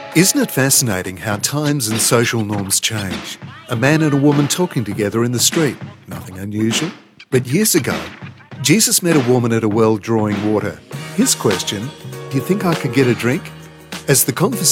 Isn't it fascinating how times and social norms change? A man and a woman talking together in the street, nothing unusual. But years ago, Jesus met a woman at a well drawing water. His question, do you think I could get a drink? As the conversation